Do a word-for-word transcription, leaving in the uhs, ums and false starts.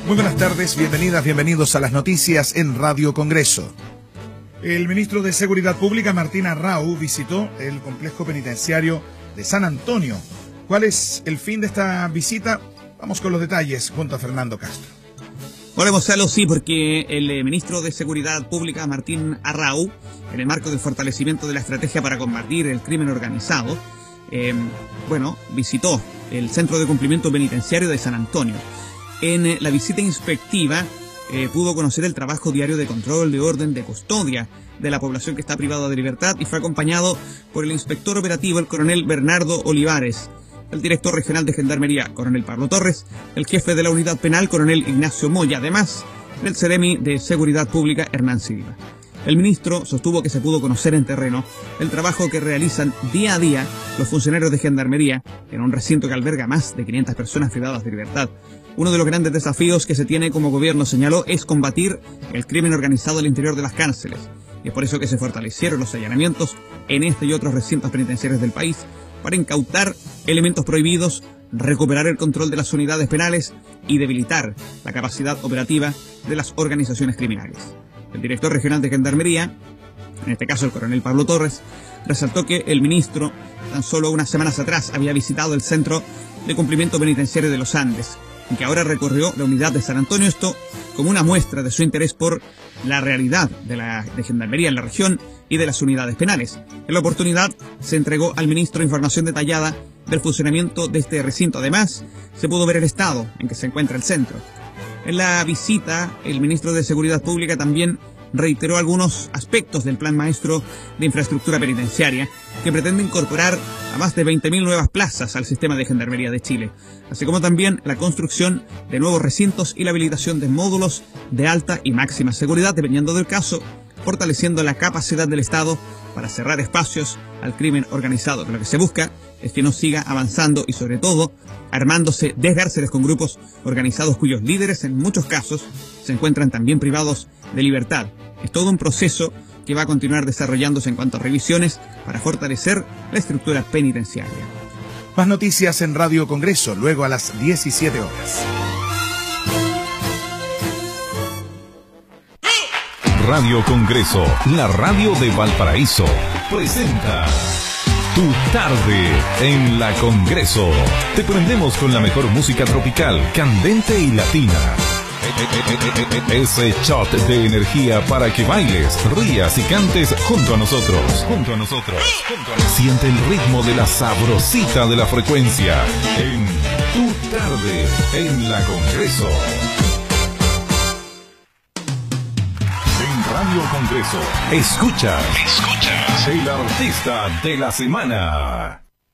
Muy buenas tardes, bienvenidas, bienvenidos a las noticias en Radio Congreso. El ministro de Seguridad Pública, Martín Arrau, visitó el complejo penitenciario de San Antonio. ¿Cuál es el fin de esta visita? Vamos con los detalles junto a Fernando Castro. Hola Gonzalo, sí, porque el eh, ministro de Seguridad Pública, Martín Arrau, en el marco del fortalecimiento de la estrategia para combatir el crimen organizado, eh, bueno, visitó el Centro de Cumplimiento Penitenciario de San Antonio. En eh, la visita inspectiva eh, pudo conocer el trabajo diario de control, de orden, de custodia de la población que está privada de libertad y fue acompañado por el inspector operativo, el coronel Bernardo Olivares, el director regional de Gendarmería, coronel Pablo Torres, el jefe de la unidad penal, coronel Ignacio Moya, además del Ceremi de Seguridad Pública, Hernán Silva. El ministro sostuvo que se pudo conocer en terreno el trabajo que realizan día a día los funcionarios de Gendarmería en un recinto que alberga más de quinientas personas privadas de libertad. Uno de los grandes desafíos que se tiene como gobierno, señaló, es combatir el crimen organizado al interior de las cárceles. Y es por eso que se fortalecieron los allanamientos en este y otros recintos penitenciarios del país para incautar elementos prohibidos, recuperar el control de las unidades penales y debilitar la capacidad operativa de las organizaciones criminales. El director regional de Gendarmería, en este caso el coronel Pablo Torres, resaltó que el ministro tan solo unas semanas atrás había visitado el Centro de Cumplimiento Penitenciario de los Andes, y que ahora recorrió la unidad de San Antonio, esto como una muestra de su interés por la realidad de la de Gendarmería en la región y de las unidades penales. En la oportunidad se entregó al ministro información detallada del funcionamiento de este recinto. Además, se pudo ver el estado en que se encuentra el centro. En la visita, el ministro de Seguridad Pública también reiteró algunos aspectos del Plan Maestro de Infraestructura Penitenciaria, que pretende incorporar a más de veinte mil nuevas plazas al sistema de Gendarmería de Chile, así como también la construcción de nuevos recintos y la habilitación de módulos de alta y máxima seguridad, dependiendo del caso, fortaleciendo la capacidad del Estado para cerrar espacios al crimen organizado. Lo que se busca es que no siga avanzando y, sobre todo, armándose desgárceles con grupos organizados cuyos líderes, en muchos casos, se encuentran también privados de libertad. Es todo un proceso que va a continuar desarrollándose en cuanto a revisiones para fortalecer la estructura penitenciaria. Más noticias en Radio Congreso, luego a las diecisiete horas. Radio Congreso, la radio de Valparaíso, presenta Tu Tarde en la Congreso. Te prendemos con la mejor música tropical, candente y latina. Ese shot de energía para que bailes, rías y cantes junto a nosotros. Junto a nosotros. Junto a nosotros. Siente el ritmo de la sabrosita de la frecuencia en Tu Tarde en la Congreso. En Radio Congreso, escucha, escucha el artista de la semana.